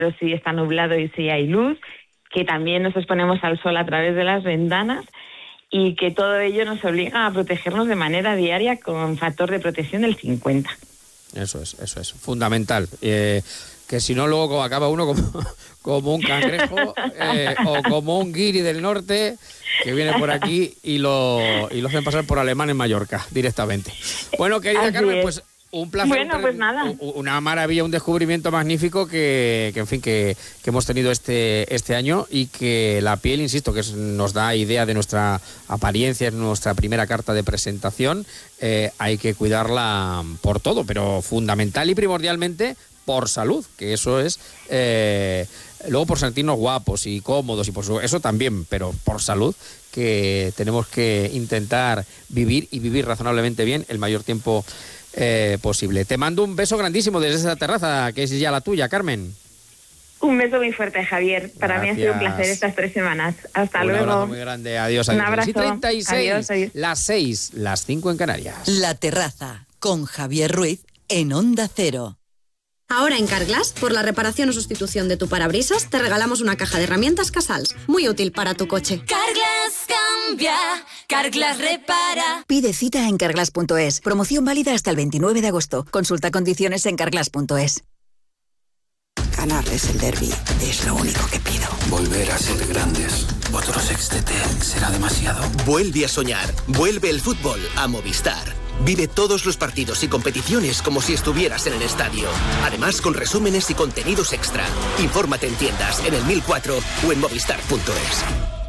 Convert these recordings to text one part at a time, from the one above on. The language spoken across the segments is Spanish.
si está nublado y si hay luz, que también nos exponemos al sol a través de las ventanas y que todo ello nos obliga a protegernos de manera diaria con factor de protección del 50. Eso es fundamental. Que si no, luego acaba uno como un cangrejo o como un guiri del norte que viene por aquí y lo hacen pasar por alemán en Mallorca directamente. Bueno, querida Así Carmen, es. pues un placer. Bueno, pues nada. Una maravilla, un descubrimiento magnífico que hemos tenido este año, y que la piel, insisto, que nos da idea de nuestra apariencia, es nuestra primera carta de presentación. Hay que cuidarla por todo, pero fundamental y primordialmente por salud, que eso es, luego por sentirnos guapos y cómodos, y eso también, pero por salud, que tenemos que intentar vivir razonablemente bien el mayor tiempo posible. Te mando un beso grandísimo desde esa terraza, que es ya la tuya, Carmen. Un beso muy fuerte, Javier. Para Gracias. mí ha sido un placer estas 3 semanas. Hasta luego. Un abrazo muy grande. Adiós. Un abrazo. Y 36, Adiós. las 6, las 5 en Canarias. La terraza, con Javier Ruiz, en Onda Cero. Ahora en Carglass, por la reparación o sustitución de tu parabrisas, te regalamos una caja de herramientas Casals, muy útil para tu coche. Carglass cambia, Carglass repara. Pide cita en carglass.es. Promoción válida hasta el 29 de agosto. Consulta condiciones en carglass.es. Ganarles el derbi es lo único que pido. Volver a ser grandes. Otro Sextetel será demasiado. Vuelve a soñar. Vuelve el fútbol a Movistar. Vive todos los partidos y competiciones como si estuvieras en el estadio. Además, con resúmenes y contenidos extra. Infórmate en tiendas, en el 1004 o en movistar.es.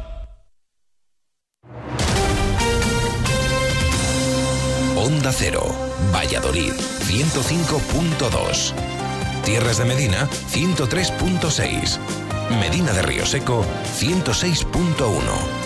Onda Cero, Valladolid, 105.2. Tierras de Medina, 103.6. Medina de Río Seco, 106.1.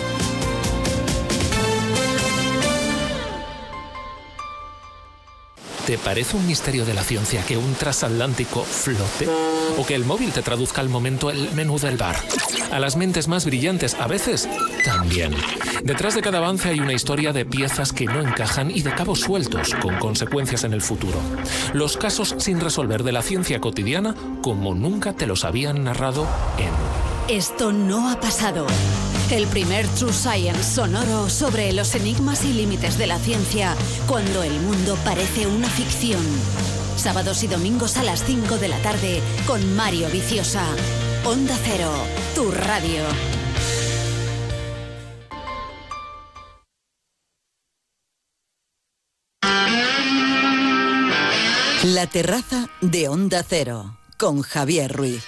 ¿Te parece un misterio de la ciencia que un transatlántico flote? ¿O que el móvil te traduzca al momento el menú del bar? A las mentes más brillantes, a veces, también. Detrás de cada avance hay una historia de piezas que no encajan y de cabos sueltos, con consecuencias en el futuro. Los casos sin resolver de la ciencia cotidiana, como nunca te los habían narrado en... Esto no ha pasado. El primer True Science sonoro sobre los enigmas y límites de la ciencia cuando el mundo parece una ficción. Sábados y domingos a las 5 de la tarde con Mario Viciosa. Onda Cero, tu radio. La terraza de Onda Cero con Javier Ruiz.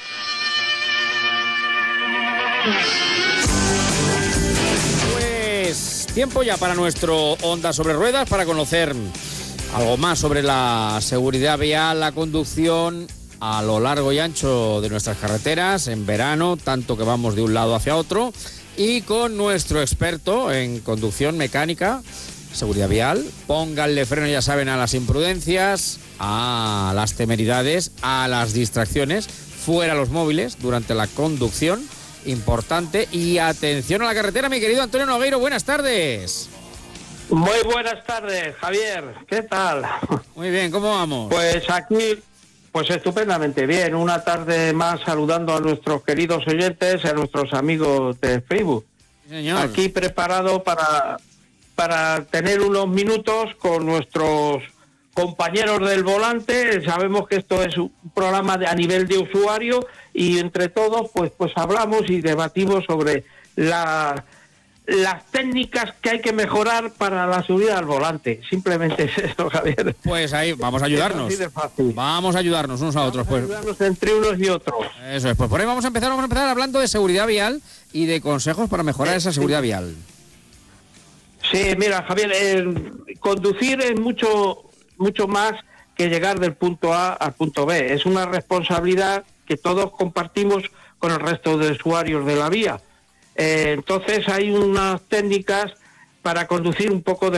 Tiempo ya para nuestro Onda sobre Ruedas, para conocer algo más sobre la seguridad vial, la conducción a lo largo y ancho de nuestras carreteras en verano, tanto que vamos de un lado hacia otro, y con nuestro experto en conducción mecánica, seguridad vial. Pónganle freno, ya saben, a las imprudencias, a las temeridades, a las distracciones, fuera los móviles durante la conducción. Importante. Y atención a la carretera, mi querido Antonio Nogueiro, buenas tardes. Muy buenas tardes, Javier, ¿qué tal? Muy bien, ¿cómo vamos? Pues aquí, pues estupendamente bien, una tarde más saludando a nuestros queridos oyentes, a nuestros amigos de Facebook. Señor. Aquí preparado para tener unos minutos con nuestros compañeros del volante. Sabemos que esto es un programa a nivel de usuario y entre todos pues hablamos y debatimos sobre las técnicas que hay que mejorar para la subida al volante. Simplemente es eso, Javier. Pues ahí vamos a ayudarnos. Es así de fácil. Vamos a ayudarnos unos a otros. Pues ayudarnos entre unos y otros. Eso es. Pues por ahí vamos a empezar hablando de seguridad vial y de consejos para mejorar esa seguridad vial. Sí, mira, Javier, conducir es mucho más que llegar del punto A al punto B. Es una responsabilidad que todos compartimos con el resto de usuarios de la vía. Entonces hay unas técnicas para conducir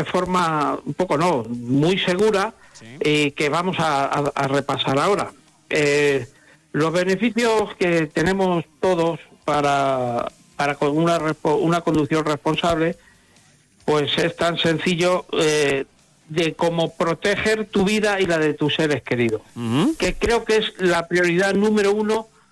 muy segura, sí. Que vamos a repasar ahora. Los beneficios que tenemos todos para con una conducción responsable, pues es tan sencillo de cómo proteger tu vida y la de tus seres queridos, que creo que es la prioridad número 1